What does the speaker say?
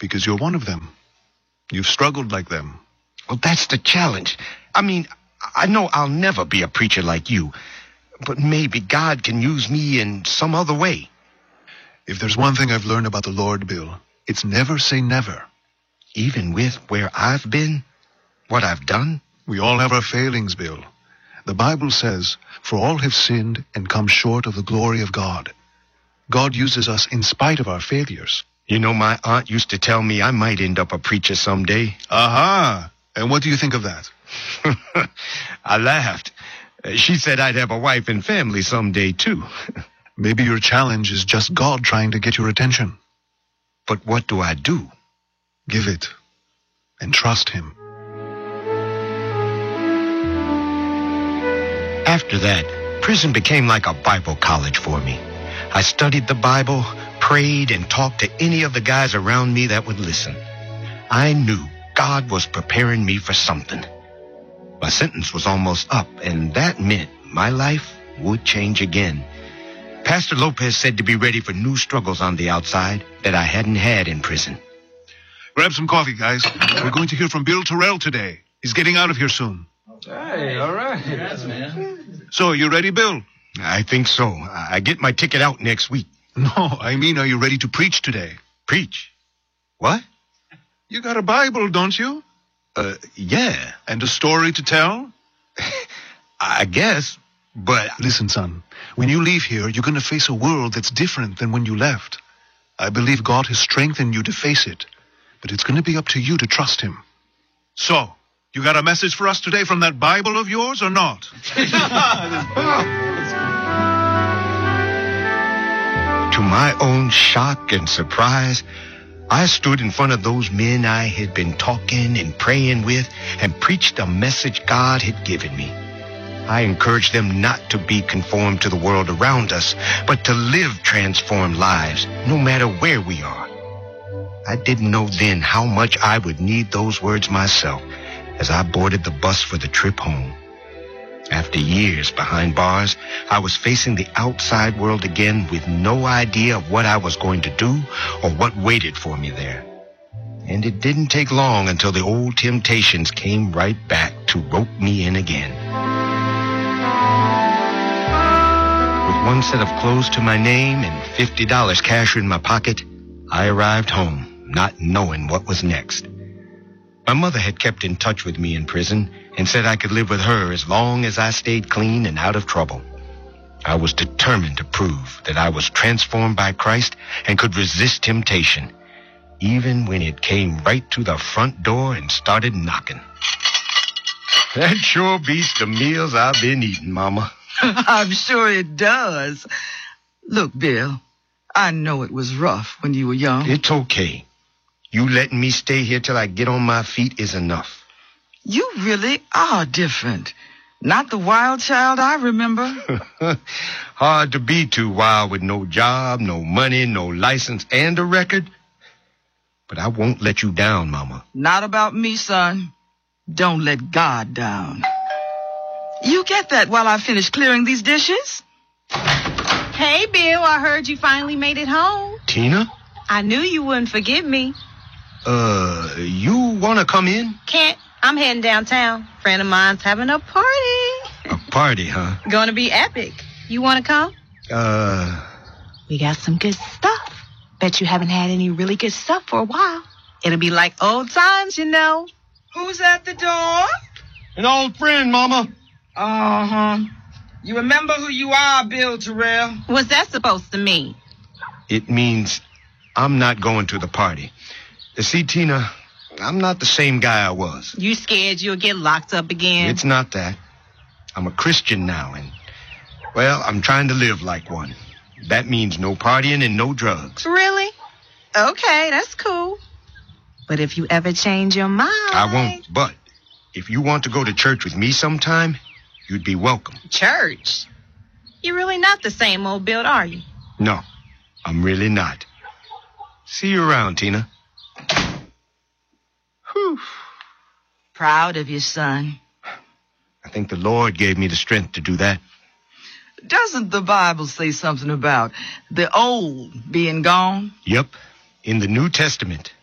because you're one of them. You've struggled like them. Well, that's the challenge. I mean, I know I'll never be a preacher like you, but maybe God can use me in some other way. If there's one thing I've learned about the Lord, Bill, it's never say never. Even with where I've been, what I've done? We all have our failings, Bill. The Bible says, for all have sinned and come short of the glory of God. God uses us in spite of our failures. You know, my aunt used to tell me I might end up a preacher someday. Aha! And what do you think of that? I laughed. She said I'd have a wife and family someday, too. Maybe your challenge is just God trying to get your attention. But what do I do? Give it and trust him. After that, prison became like a Bible college for me. I studied the Bible, prayed, and talked to any of the guys around me that would listen. I knew God was preparing me for something. My sentence was almost up, and that meant my life would change again. Pastor Lopez said to be ready for new struggles on the outside that I hadn't had in prison. Grab some coffee, guys. We're going to hear from Bill Terrell today. He's getting out of here soon. Hey, all right. Yes, man. So, you ready, Bill? I think so. I get my ticket out next week. No, I mean, are you ready to preach today? Preach? What? You got a Bible, don't you? Yeah. And a story to tell? I guess, but... Listen, son, when you leave here, you're going to face a world that's different than when you left. I believe God has strengthened you to face it, but it's going to be up to you to trust him. So, you got a message for us today from that Bible of yours or not? To my own shock and surprise, I stood in front of those men I had been talking and praying with and preached a message God had given me. I encouraged them not to be conformed to the world around us, but to live transformed lives, no matter where we are. I didn't know then how much I would need those words myself as I boarded the bus for the trip home. After years behind bars, I was facing the outside world again with no idea of what I was going to do or what waited for me there. And it didn't take long until the old temptations came right back to rope me in again. With one set of clothes to my name and $50 cash in my pocket, I arrived home, not knowing what was next. My mother had kept in touch with me in prison and said I could live with her as long as I stayed clean and out of trouble. I was determined to prove that I was transformed by Christ and could resist temptation, even when it came right to the front door and started knocking. That sure beats the meals I've been eating, Mama. I'm sure it does. Look, Bill, I know it was rough when you were young. It's okay. You letting me stay here till I get on my feet is enough. You really are different. Not the wild child I remember. Hard to be too wild with no job, no money, no license, and a record. But I won't let you down, Mama. Not about me, son. Don't let God down. You get that while I finish clearing these dishes? Hey, Bill, I heard you finally made it home. Tina? I knew you wouldn't forget me. You want to come in? Can't. I'm heading downtown. Friend of mine's having a party. A party, huh? Gonna be epic. You want to come? We got some good stuff. Bet you haven't had any really good stuff for a while. It'll be like old times, you know. Who's at the door? An old friend, Mama. Uh-huh. You remember who you are, Bill Terrell? What's that supposed to mean? It means I'm not going to the party. You see, Tina, I'm not the same guy I was. You scared you'll get locked up again? It's not that. I'm a Christian now, and, well, I'm trying to live like one. That means no partying and no drugs. Really? Okay, that's cool. But if you ever change your mind... I won't, but if you want to go to church with me sometime, you'd be welcome. Church? You're really not the same old Bill, are you? No, I'm really not. See you around, Tina. Whew. Proud of you, son. I think the Lord gave me the strength to do that. Doesn't the Bible say something about the old being gone? Yep, in the New Testament.